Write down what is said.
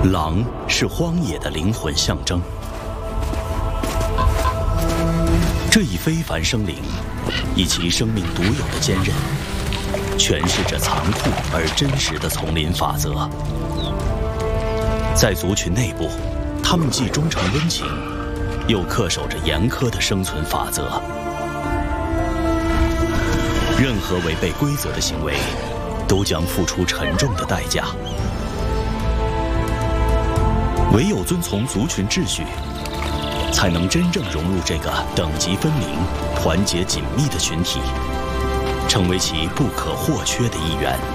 狼是荒野的灵魂象征。这一非凡生灵，以其生命独有的坚韧，诠释着残酷而真实的丛林法则。在族群内部，他们既忠诚温情，又恪守着严苛的生存法则。任何违背规则的行为，都将付出沉重的代价。唯有遵从族群秩序，才能真正融入这个等级分明、团结紧密的群体，成为其不可或缺的一员。